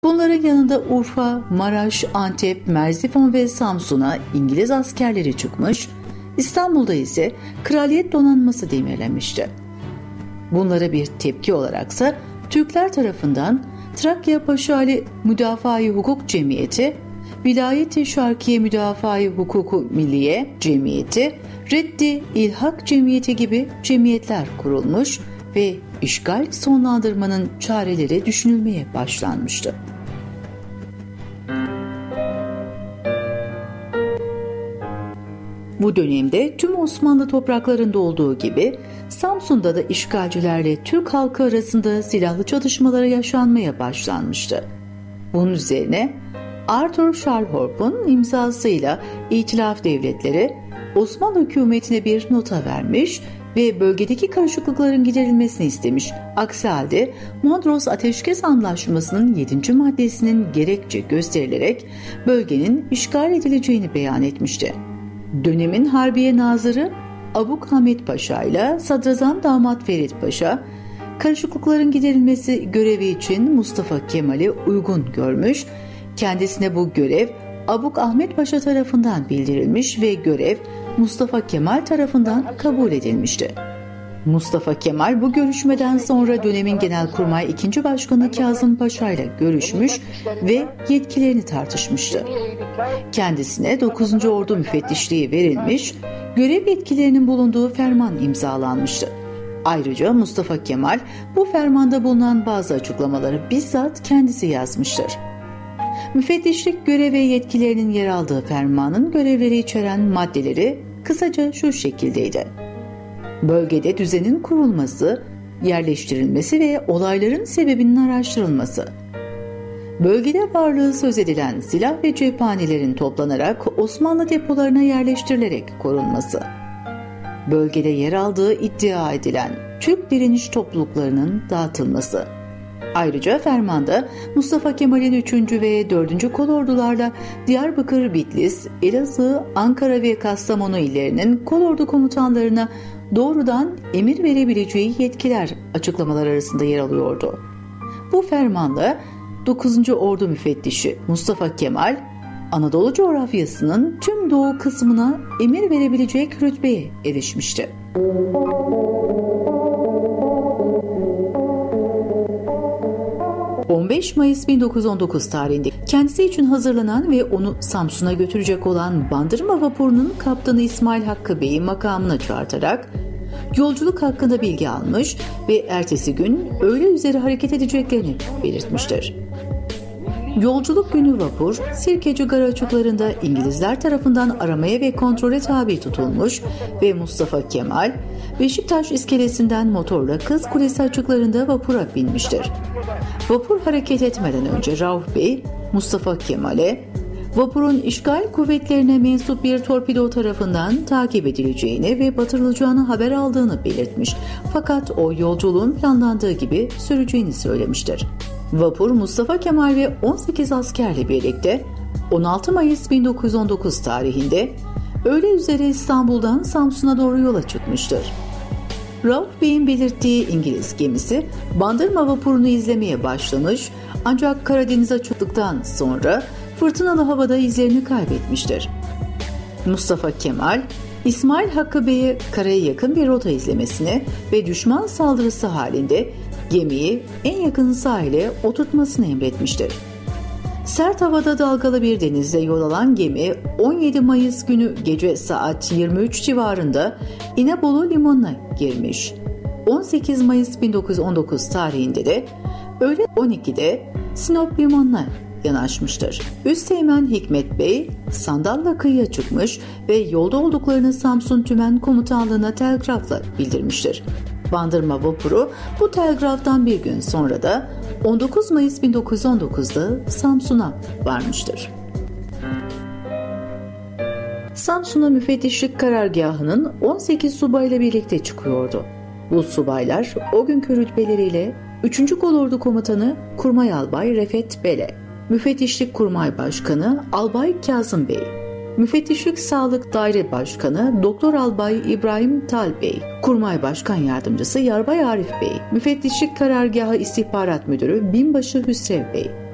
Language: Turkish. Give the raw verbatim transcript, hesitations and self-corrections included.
Bunların yanında Urfa, Maraş, Antep, Merzifon ve Samsun'a İngiliz askerleri çıkmış, İstanbul'da ise Kraliyet Donanması demirlenmişti. Bunlara bir tepki olaraksa Türkler tarafından Trakya Paşali Müdafaa-i Hukuk Cemiyeti, Vilayet-i Şarkiye Müdafaa-i Hukuku Milliye Cemiyeti, Reddi İlhak Cemiyeti gibi cemiyetler kurulmuş ve işgal sonlandırmanın çareleri düşünülmeye başlanmıştı. Bu dönemde tüm Osmanlı topraklarında olduğu gibi Samsun'da da işgalcilerle Türk halkı arasında silahlı çatışmalara yaşanmaya başlanmıştı. Bunun üzerine Arthur Scharhorp'un imzasıyla İtilaf Devletleri Osmanlı hükümetine bir nota vermiş ve bölgedeki karışıklıkların giderilmesini istemiş. Aksi halde Mondros Ateşkes Anlaşması'nın yedinci maddesinin gerekçe gösterilerek bölgenin işgal edileceğini beyan etmişti. Dönemin Harbiye Nazırı Abuk Hamit Paşa ile Sadrazam Damat Ferit Paşa, karışıklıkların giderilmesi görevi için Mustafa Kemal'i uygun görmüş, kendisine bu görev Abuk Ahmet Paşa tarafından bildirilmiş ve görev Mustafa Kemal tarafından kabul edilmişti. Mustafa Kemal bu görüşmeden sonra dönemin Genelkurmay ikinci Başkanı Kazım Paşa ile görüşmüş ve yetkilerini tartışmıştı. Kendisine dokuzuncu Ordu Müfettişliği verilmiş, görev yetkilerinin bulunduğu ferman imzalanmıştı. Ayrıca Mustafa Kemal bu fermanda bulunan bazı açıklamaları bizzat kendisi yazmıştır. Müfettişlik görev ve yetkilerinin yer aldığı fermanın görevleri içeren maddeleri kısaca şu şekildeydi: bölgede düzenin kurulması, yerleştirilmesi ve olayların sebebinin araştırılması. Bölgede varlığı söz edilen silah ve cephanelerin toplanarak Osmanlı depolarına yerleştirilerek korunması. Bölgede yer aldığı iddia edilen Türk direniş topluluklarının dağıtılması. Ayrıca fermanda Mustafa Kemal'in üçüncü ve dördüncü kolordularla Diyarbakır, Bitlis, Elazığ, Ankara ve Kastamonu illerinin kolordu komutanlarına doğrudan emir verebileceği yetkiler açıklamalar arasında yer alıyordu. Bu fermanla dokuzuncu Ordu Müfettişi Mustafa Kemal, Anadolu coğrafyasının tüm doğu kısmına emir verebilecek rütbeye erişmişti. on beş Mayıs bin dokuz yüz on dokuz tarihinde kendisi için hazırlanan ve onu Samsun'a götürecek olan Bandırma vapurunun kaptanı İsmail Hakkı Bey'i makamına çağırtarak yolculuk hakkında bilgi almış ve ertesi gün öğle üzeri hareket edeceklerini belirtmiştir. Yolculuk günü vapur, Sirkeci Garı açıklarında İngilizler tarafından aramaya ve kontrole tabi tutulmuş ve Mustafa Kemal, Beşiktaş iskelesinden motorla Kız Kulesi açıklarında vapura binmiştir. Vapur hareket etmeden önce Rauf Bey, Mustafa Kemal'e, vapurun işgal kuvvetlerine mensup bir torpido tarafından takip edileceğini ve batırılacağını haber aldığını belirtmiş. Fakat o yolculuğun planlandığı gibi süreceğini söylemiştir. Vapur Mustafa Kemal ve on sekiz askerle birlikte on altı Mayıs bin dokuz yüz on dokuz tarihinde öğle üzere İstanbul'dan Samsun'a doğru yola çıkmıştır. Rauf Bey'in belirttiği İngiliz gemisi Bandırma vapurunu izlemeye başlamış, ancak Karadeniz'e çıktıktan sonra fırtınalı havada izlerini kaybetmiştir. Mustafa Kemal, İsmail Hakkı Bey'e karaya yakın bir rota izlemesini ve düşman saldırısı halinde gemiyi en yakın sahile oturtmasını emretmiştir. Sert havada dalgalı bir denizde yol alan gemi on yedi Mayıs günü gece saat yirmi üç civarında İnebolu limanına girmiş. on sekiz Mayıs bin dokuz yüz on dokuz tarihinde de öğle on ikide Sinop limanına yanaşmıştır. Üsteğmen Hikmet Bey sandalla kıyıya çıkmış ve yolda olduklarını Samsun Tümen Komutanlığı'na telgrafla bildirmiştir. Bandırma vapuru bu telgraftan bir gün sonra da on dokuz Mayıs bin dokuz yüz on dokuzda Samsun'a varmıştır. Samsun'a müfettişlik karargahının on sekiz subayla birlikte çıkıyordu. Bu subaylar o günkü rütbeleriyle üçüncü Kolordu Komutanı Kurmay Albay Refet Bele, Müfettişlik Kurmay Başkanı Albay Kazım Bey, Müfettişlik Sağlık Daire Başkanı Doktor Albay İbrahim Tal Bey, Kurmay Başkan Yardımcısı Yarbay Arif Bey, Müfettişlik Karargahı İstihbarat Müdürü Binbaşı Hüsrev Bey,